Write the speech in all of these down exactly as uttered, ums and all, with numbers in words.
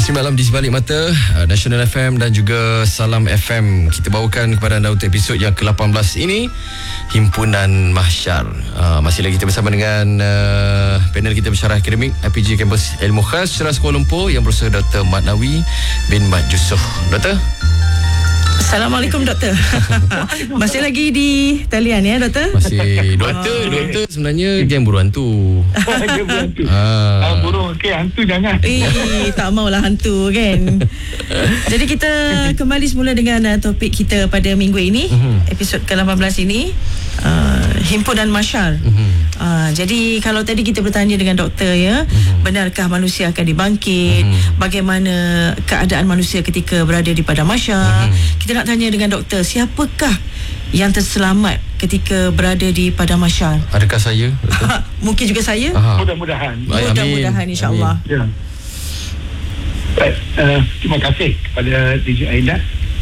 Isteri Malam di Sebalik Mata, uh, National F M dan juga Salam F M. Kita bawakan kepada anda untuk episod yang ke lapan belas ini, Himpunan Mahsyar. uh, Masih lagi kita bersama dengan uh, panel kita Pensyarah Akademik I P J Kampus Ilmu Khas Ceras Kuala Lumpur yang berusaha Doktor Mat Nawi bin Mat Yusof. Doktor, Assalamualaikum Doktor. Masih lagi di talian ya Doktor? Masih Doktor, oh. Doktor sebenarnya geng buru hantu. Geng buru hantu. Ah. Ah, burung okey, hantu jangan. Eh, tak maulah hantu kan. Jadi kita kembali semula dengan uh, topik kita pada minggu ini, uh-huh. episod ke lapan belas ini, uh, Himpunan Mahsyar. Uh-huh. Uh, jadi kalau tadi kita bertanya dengan doktor ya, uh-huh. benarkah manusia akan dibangkit? Uh-huh. Bagaimana keadaan manusia ketika berada di padang mahsyar? Uh-huh. Kita nak tanya dengan doktor, siapakah yang terselamat ketika berada di padang mahsyar? Adakah saya? Mungkin juga saya. Aha. Mudah-mudahan. Mudah-mudahan insya-Allah. Ya. Baik, uh, terima kasih kepada D J Aida.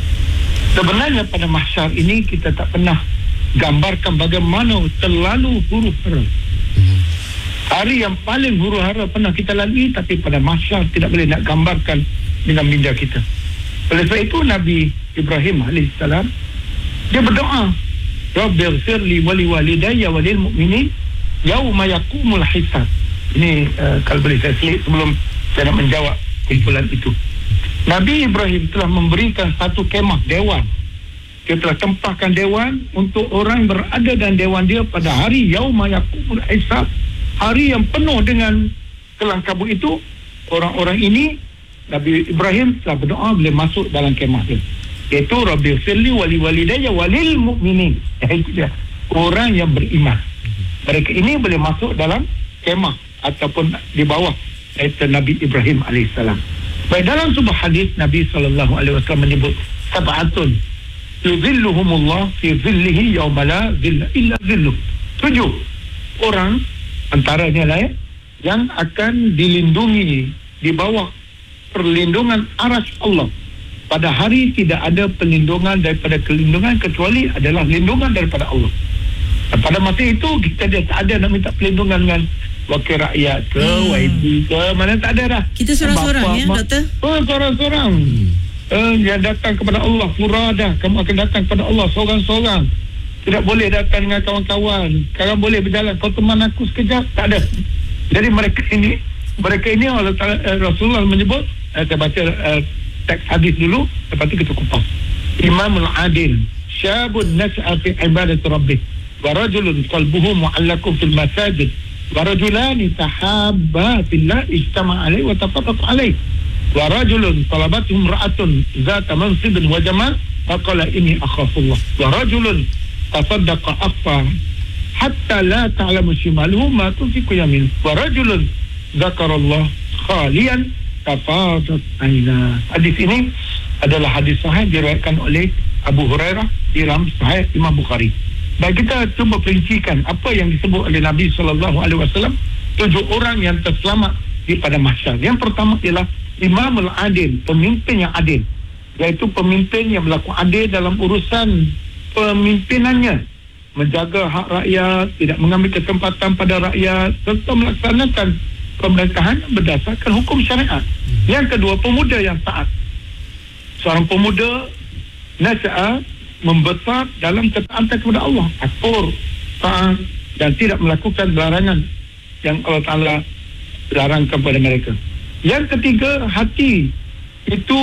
Sebenarnya pada mahsyar ini kita tak pernah gambarkan bagaimana terlalu huru-hara. Hmm. Hari yang paling huru-hara pernah kita lalui, tapi pada mahsyar tidak boleh nak gambarkan dengan minda kita. Oleh sebab itu Nabi Ibrahim alaihissalam dia berdoa, Rabbighfirli wa liwalidayya wa lil mu'minin yauma yaqumul hisab. Ini uh, kalau boleh saya selit sebelum saya nak menjawab kumpulan itu. Nabi Ibrahim telah memberikan satu kemah dewan. Dia telah tempahkan dewan untuk orang berada dalam dewan dia pada hari yauma yaqumul hisab, hari yang penuh dengan kelam kabut itu. Orang-orang ini Nabi Ibrahim telah berdoa boleh masuk dalam kemah dia, iaitu Rabbighfirli wa liwalidayya wa lil mu'minin. Itu dia, orang yang beriman. Mereka ini boleh masuk dalam kemah ataupun di bawah iaitu Nabi Ibrahim alaihissalam. Baik, dalam sebuah hadis Nabi sallallahu alaihi wasallam menyebut sab'atun yuzilluhumullah fi zillihi yawma la zilla illa zilluh. Tujuh orang antaranya lah ya, yang akan dilindungi di bawah perlindungan arasy Allah. Pada hari tidak ada perlindungan daripada kelindungan kecuali adalah lindungan daripada Allah. Dan pada masa itu kita dia tak ada nak minta perlindungan dengan wakil rakyat ke, hmm. Y B ke, mana tak ada dah. Kita seorang-seorang ya ma- Doktor? Oh, seorang-seorang. Hmm. Uh, yang datang kepada Allah furadah, kamu akan datang kepada Allah seorang-seorang. Tidak boleh datang dengan kawan-kawan. Sekarang boleh berjalan, kau teman aku sekejap, tak ada. Jadi mereka ini mereka ini Allah uh, Rasulullah menyebut, uh, saya baca uh, teks hadis dulu, lepas tu kita kupas. Imamul adil, syabun nas'a fi ibadati rabbih, wa rajulun qalbuhu mu'allaqun fil masajid, wa rajulani tahabba fillah ijtama'a alayhi wa tafarraqa alayhi, wa rajulun talabatuhu imra'atun zata mansibin wa jamal faqala inni akhafullah, wa rajulun tasaddaqa akhfa hatta la ta'lamu shimaluhu ma tunfiqu yamin, wa rajulun zakarallah khalian tafadat aina. Hadis ini adalah hadis sahih diriwayatkan oleh Abu Hurairah di dalam Sahih Imam Bukhari. Baik, kita cuba perincikan apa yang disebut oleh Nabi sallallahu alaihi wasallam tujuh orang yang terselamat di pada mahsyar. Yang pertama ialah Imamul Adil, pemimpin yang adil, iaitu pemimpin yang berlaku adil dalam urusan pemimpinannya, menjaga hak rakyat, tidak mengambil kesempatan pada rakyat, serta melaksanakan pemerintahan berdasarkan hukum syariat. Yang kedua, pemuda yang taat. Seorang pemuda nasya'a membesar dalam ketaatan kepada Allah, akur, taat dan tidak melakukan larangan yang Allah Ta'ala larangkan kepada mereka. Yang ketiga, hati itu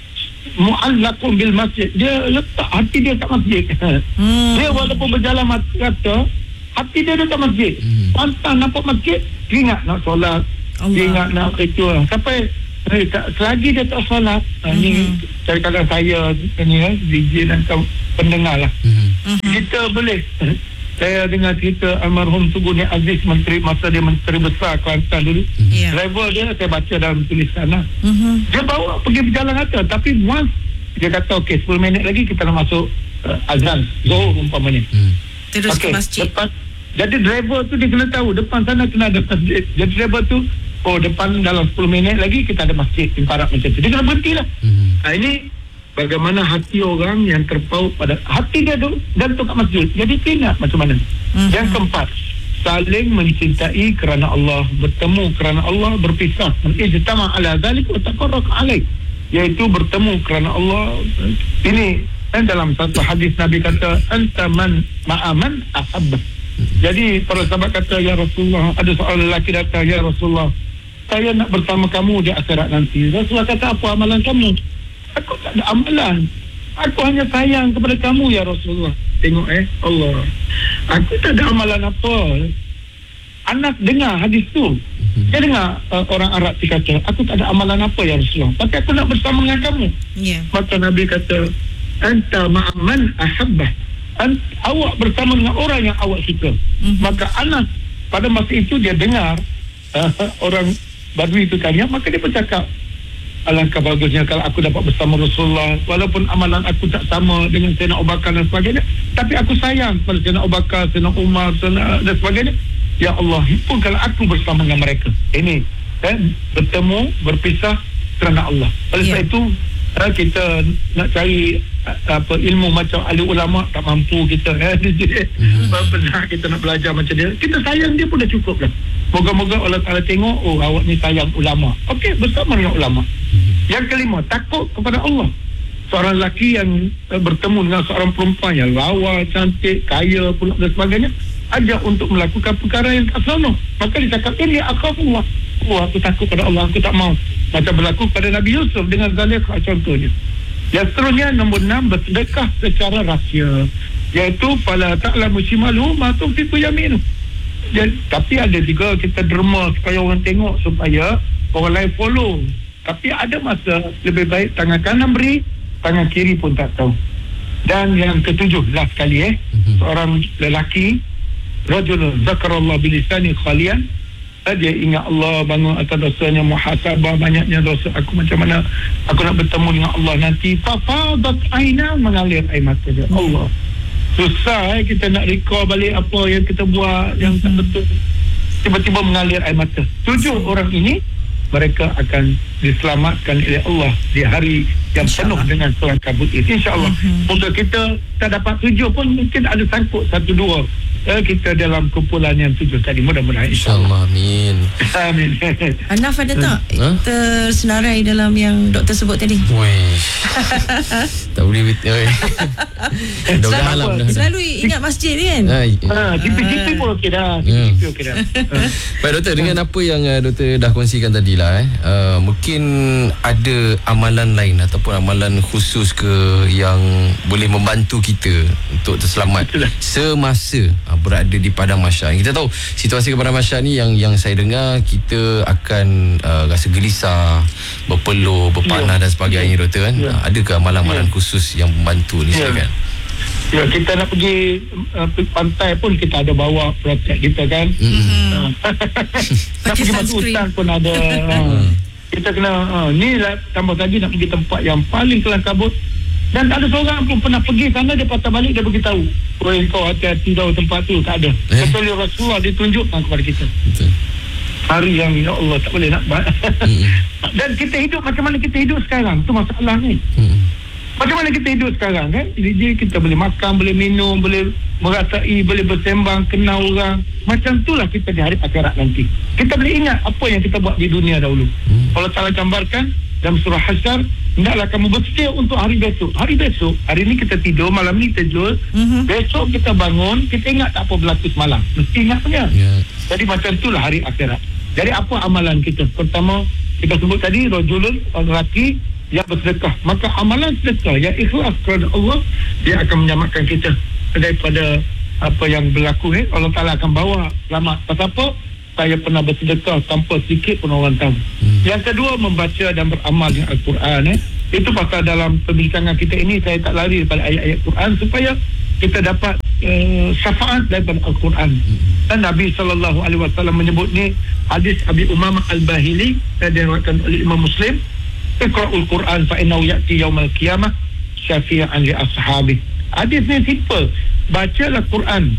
mu'allaqun bil masjid. Dia letak hati dia kat masjid. Hmm. Dia walaupun berjalan kata, hati dia dekat masjid. Hmm. Pantang nampak masjid, dia ingat nak solat, Allah. Dia ingat nak itu. Sampai eh, tak, selagi dia tak solat, hmm. ni kadang-kadang saya ni eh, D J dan pendengar lah. Hmm. Kita boleh, saya dengar cerita almarhum Tuguni Aziz, menteri masa dia menteri besar Kelantan dulu. Yeah. Driver dia saya baca dalam tulisan lah. Mm-hmm. Dia bawa pergi berjalan kata, tapi once dia kata okey sepuluh minit lagi kita nak masuk uh, azan Zuhur umpamanya. Mm. Terus okay, ke masjid. Depan, jadi driver tu dia kena tahu depan sana kena ada masjid. Jadi driver tu oh depan dalam sepuluh minit lagi kita ada masjid imparat macam tu. Dia kena berhenti lah. Mm-hmm. Nah, ini bagaimana hati orang yang terpaut pada hati dia tu dan tu kat masjid. Jadi dia ingat macam mana. Mm-hmm. Yang keempat, saling mencintai kerana Allah, bertemu kerana Allah, berpisah. Ijtama ala zalik wa taqarraq alaih, iaitu bertemu kerana Allah. Ini dan dalam satu hadis Nabi kata, anta man ma'aman ahabbah. Jadi para sahabat kata, ya Rasulullah, ada seorang lelaki datang, ya Rasulullah, saya nak bersama kamu di akhirat nanti. Rasulullah kata, apa amalan kamu? Aku tak ada amalan, aku hanya sayang kepada kamu, ya Rasulullah. Tengok eh Allah, aku tak ada amalan apa. Anas dengar hadis tu, dia dengar uh, orang Arab tu kata, aku tak ada amalan apa ya Rasulullah, tapi aku nak bersama dengan kamu. Yeah. Maka Nabi kata, anta ma'aman ahabbah, Ant, awak bersama dengan orang yang awak suka. Mm-hmm. Maka Anas pada masa itu dia dengar uh, orang Badui itu tanya, maka dia bercakap, alangkah bagusnya kalau aku dapat bersama Rasulullah, walaupun amalan aku tak sama dengan Sayyidina Abu Bakar dan sebagainya, tapi aku sayang pada Sayyidina Abu Bakar, Sayyidina Umar dan sebagainya. Ya Allah, pun kalau aku bersama dengan mereka. Ini kan, bertemu, berpisah kerana Allah. Oleh sebab yeah. itu kita nak cari apa ilmu macam ahli ulama tak mampu kita eh mm-hmm. benar kita nak belajar macam dia, kita sayang dia pun dah cukup dah. Moga-moga Allah Ta'ala tengok, oh awak ni sayang ulama, okey, bersama dengan ulama. Yang kelima, takut kepada Allah. Seorang lelaki yang uh, bertemu dengan seorang perempuan yang lawa, cantik, kaya pula dan sebagainya, ajak untuk melakukan perkara yang tak senonoh. Maka dia cakap, ini akhafullah, oh aku takut pada Allah, aku tak mau. Macam berlaku pada Nabi Yusuf dengan Zaliqah contohnya. Yang seterusnya, nombor enam, bersedekah secara rahsia, iaitu fala ta'lamu shimaluhu ma tunfiqu yaminuhu. Tapi ada juga kita derma supaya orang tengok, supaya orang lain follow. Tapi ada masa lebih baik tangan kanan beri, tangan kiri pun tak tahu. Dan yang ketujuh, last sekali eh, mm-hmm. seorang lelaki, rajul zakarallah bilisani khalian, dia ingat Allah, bangun atas dosanya, muhasabah banyaknya dosa aku, macam mana aku nak bertemu dengan Allah nanti. Fafadat aina, mengalir air mata dia. Allah, susah eh kita nak recall balik apa yang kita buat yang tak betul, tiba-tiba mengalir air mata. Tujuh orang ini mereka akan diselamatkan oleh Allah di hari yang penuh dengan surah kabut ini, insya-Allah. Moga kita tak dapat tujuh pun mungkin ada sangkut satu dua eh, kita dalam kumpulan yang tujuh tadi, mudah-mudahan insya-Allah. Amin. Amin. Anaf ada tak huh? tersenarai dalam yang doktor sebut tadi? Weh. Tak boleh betul. Dah alam dah. Selalu ingat masjid kan? Ha, G P G P pun okey dah. G P okey dah. Baik doktor, dengan apa yang uh, doktor dah kongsikan tadi lah eh, uh, mungkin ada amalan lain ataupun amalan khusus ke yang boleh membantu kita untuk terselamat Itulah. semasa uh, berada di padang mahsyar. Kita tahu situasi padang mahsyar ni yang yang saya dengar, kita akan uh, rasa gelisah, berpeluh, berpanah ya. dan sebagainya ya. doktor kan. Ya. Uh, adakah amalan-amalan ya. khusus yang membantu ni ya. silakan? Ya, kita nak pergi uh, pantai pun kita ada bawa protect kita kan. Mm-hmm. Uh, nak pergi batu hutan pun ada. Uh, kita kena uh, ni lah, tambah lagi nak pergi tempat yang paling kelam kabut dan tak ada seorang pun pernah pergi sana, dia patah balik dia beritahu, oh kau hati-hati tahu tempat tu, tak ada. Eh? Kecuali Rasulullah ditunjukkan kepada kita. Betul. Hari yang ya Allah tak boleh nak mm-hmm. dan kita hidup macam mana kita hidup sekarang, tu masalah ni. Mm-hmm. Macam mana kita hidup sekarang kan? Jadi kita boleh makan, boleh minum, boleh merasai, boleh bersembang, kenal orang. Macam itulah kita di hari akhirat nanti. Kita boleh ingat apa yang kita buat di dunia dahulu. Hmm. Allah Ta'ala gambarkan dalam surah Hasyar, hendaklah kamu bersedia untuk hari besok. Hari besok, hari ni kita tidur, malam ni tidur. Hmm. Besok kita bangun, kita ingat tak apa berlaku semalam. Mesti ingat punya. Yeah. Jadi macam itulah hari akhirat. Jadi apa amalan kita? Pertama, kita sebut tadi, rajulun, lelaki yang bersedekah. Maka amalan sedekah yang ikhlas kepada Allah, dia akan menyelamatkan kita daripada apa yang berlaku. Eh? Allah Ta'ala akan bawa selamat. Pasal apa? Saya pernah bersedekah tanpa sedikit pun orang tahu. Hmm. Yang kedua, membaca dan beramal dengan Al-Quran. Eh? Itu pasal dalam perbincangan kita ini, saya tak lari daripada ayat-ayat Quran supaya kita dapat uh, syafaat daripada Al-Quran. Hmm. Dan Nabi sallallahu alaihi wasallam menyebut ni, hadis Abi Umamah Al-Bahili yang diriwayatkan oleh Imam Muslim, Iqra'ul Quran fa innahu ya'ti yaumal qiyamah syafi'an li ashabi. Hadis ni simple. Bacalah Quran,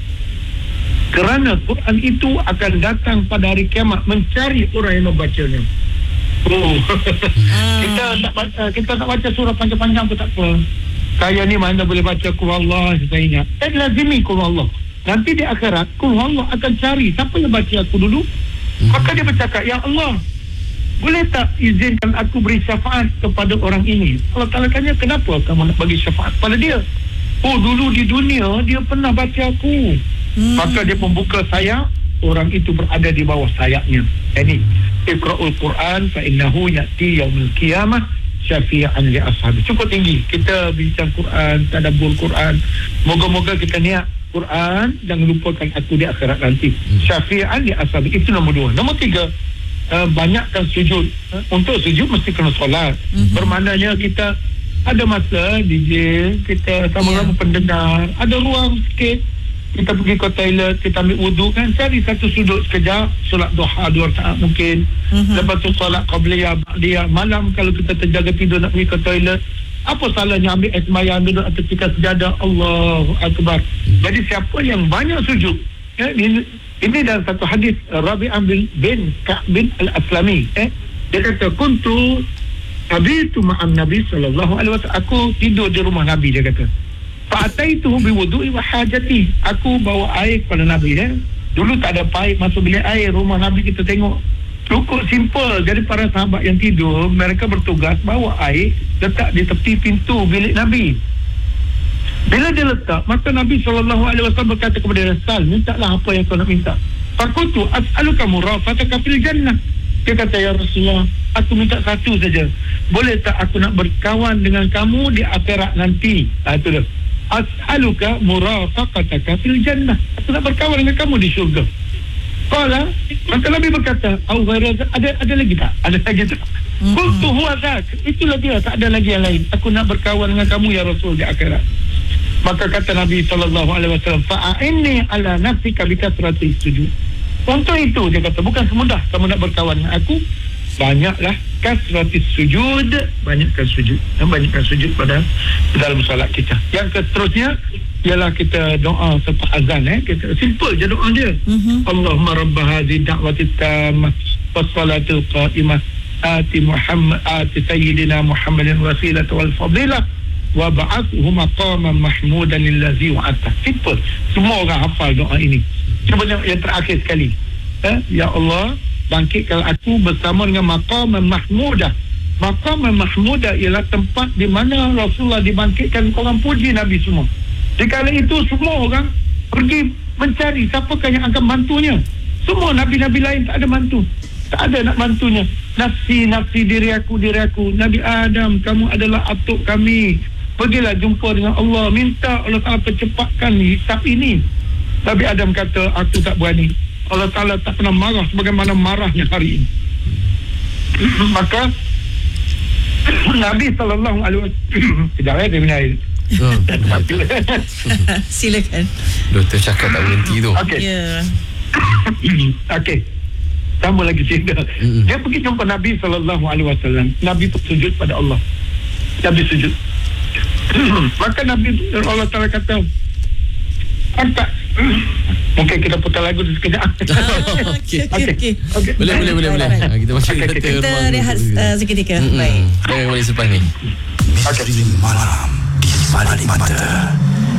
kerana Quran itu akan datang pada hari kiamat mencari orang yang membacanya. Oh. kita tak baca, kita tak baca surah panjang-panjang pun tak apa. Saya ni mana boleh baca Qul Allah, saya ingat. Eh, lazimi Qul Allah. nanti di akhirat Allah akan cari siapa yang baca aku dulu. Maka dia bercakap, ya Allah, boleh tak izinkan aku beri syafaat kepada orang ini? Allah Ta'ala tanya, kenapa kamu nak bagi syafaat pada dia? Oh, dulu di dunia dia pernah baca aku. hmm. Maka dia membuka sayap, orang itu berada di bawah sayapnya. Ini Iqra'ul Quran fa innahu ya'ti yaumil qiyamah syafi'an li ashabi. Cukup tinggi kita bincang Quran, tadabbur Quran. Moga-moga kita niat Quran, jangan lupakan aku di akhirat nanti. Syafi'an li ashabi. Itu nombor dua. Nombor tiga, uh, banyakkan sujud. uh, Untuk sujud mesti kena solat. mm-hmm. Bermaknanya kita ada masa D J, kita sama-sama yeah. pendengar, ada ruang sikit, kita pergi ke toilet, kita ambil wudu kan, cari satu sudut sekejap, solat duha dua rakaat mungkin. mm-hmm. Lepas tu solat qabliyah, ba'diyah. Malam kalau kita terjaga tidur nak pergi ke toilet, apa salahnya ambil air sembahyang, duduk atas tikar sejadah, Allahu Akbar. Jadi siapa yang banyak sujud, ya, ini, ini dalam satu hadis Rabi'ah bin, bin Ka'b bin Al-Aslami, eh, dia kata kuntu tabitu ma'an Nabi sallallahu alaihi wasallam, aku tidur di rumah Nabi, dia kata fa'ataituhu biwudu'i wa hajati, aku bawa air kepada Nabi. eh. Dulu tak ada paip masuk bilik air rumah Nabi, kita tengok cukup simple. Jadi para sahabat yang tidur, mereka bertugas bawa air, letak di tepi pintu bilik Nabi. Bila dia letak, maka Nabi sallallahu alaihi wasallam berkata kepada Rasul, mintalah apa yang kau nak minta. Fakultu as'aluka murafataka fil jannah. Dia kata, ya Rasulullah, aku minta satu saja. Boleh tak aku nak berkawan dengan kamu di akhirat nanti? Ah, itu dah. As'aluka murafaqataka fil jannah. Aku nak berkawan dengan kamu di syurga. Qala, maka Nabi berkata, ada ada lagi tak? Ada lagi tak? Qultu huwa dzak. Itulah dia, tak ada lagi yang lain. Aku nak berkawan dengan kamu ya Rasul di akhirat. Maka kata Nabi sallallahu alaihi wasallam, fa'inni ala nafsika bi kasratis sujud. Untuk itu dia kata, bukan semudah kamu nak berkawan dengan aku, banyaklah kasratis sujud, banyakkan sujud, dan banyakkan sujud pada dalam solat kita. Yang seterusnya ialah kita doa selepas azan. eh kita simple je doa dia. mm-hmm. Allahumma rabb hadhihi da'wati tammah was salatul qa'imah ati Muhammad ati sayyidina Muhammadin wasilah wal fadilah wa ba'athu maqaman mahmudan lillazi wa'ata. Simple, semua orang hafal doa ini. Cuba yang terakhir sekali, eh? Ya Allah, bangkitkan aku bersama dengan maqam mahmudah. Maqam mahmudah ialah tempat di mana Rasulullah dibangkitkan, orang puji Nabi semua. Di kala itu semua orang pergi mencari siapakah yang akan bantunya. Semua nabi-nabi lain tak ada bantu, tak ada nak bantunya. Nafsi, nafsi, diri aku, diri aku. Nabi Adam, kamu adalah atuk kami. Pergilah jumpa dengan Allah, minta Allah Ta'ala percepatkan hisab ini. Nabi Adam kata, aku tak berani. Allah Ta'ala tak pernah marah sebagaimana marahnya hari ini. Maka Nabi sallallahu alaihi wasallam tidak ada minum air. Oh, silakan. Doktor cakap tak berhenti tu. Okey. Ya. Okey. Tambah lagi cerita. Mm-hmm. Dia pergi jumpa Nabi sallallahu alaihi wasallam. Nabi sujud pada Allah. Nabi sujud. Maka Nabi Allah Taala kata, "Anta." Mungkin kita putar lagu tu sekejap. Ah, okey okey okey. Boleh boleh boleh boleh. Ha, kita masuk okay, kita okay. Kita rehat uh, seketika. Mm-mm. Baik. Jangan kembali selepas ni. Misteri malam di balik mata.